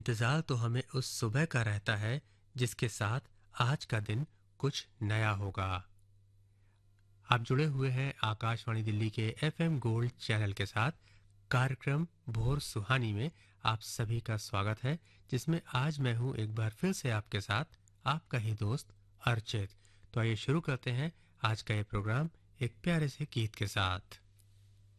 इंतज़ार तो हमें उस सुबह का रहता है जिसके साथ आज का दिन कुछ नया होगा। आप जुड़े हुए हैं आकाशवाणी दिल्ली के एफएम गोल्ड चैनल के साथ। कार्यक्रम भोर सुहानी में आप सभी का स्वागत है, जिसमें आज मैं हूं एक बार फिर से आपके साथ, आपका ही दोस्त अर्चित। तो आइए शुरू करते हैं आज का ये प्रोग्राम एक प्यारे से गीत के साथ।